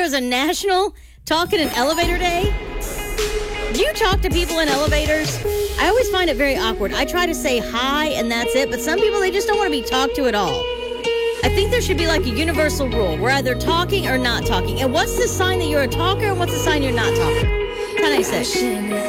there's a national Talk in an Elevator Day? Do you talk to people in elevators? I always find it very awkward. I try to say hi and that's it, but some people, they just don't want to be talked to at all. I think there should be like a universal rule. We're either talking or not talking. And what's the sign that you're a talker and what's the sign you're not talking? Kind of say.